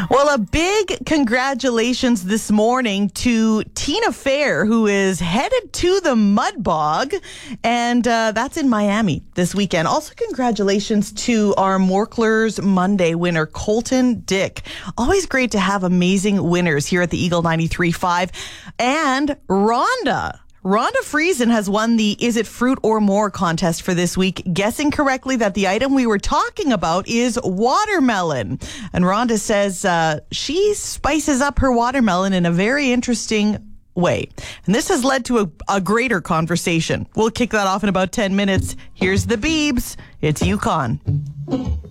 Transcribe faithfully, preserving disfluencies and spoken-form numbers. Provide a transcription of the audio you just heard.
Well, a big congratulations this morning to Tina Fair, who is headed to the Mud Bog, and uh, that's in Miami this weekend. Also, congratulations to our Morklers Monday winner, Colton Dick. Always great to have amazing winners here at the Eagle ninety-three point five. And Rhonda. Rhonda Friesen has won the Is It Fruit or More contest for this week, guessing correctly that the item we were talking about is watermelon. And Rhonda says uh, she spices up her watermelon in a very interesting way. And this has led to a, a greater conversation. We'll kick that off in about ten minutes. Here's the Beebs. It's Yukon.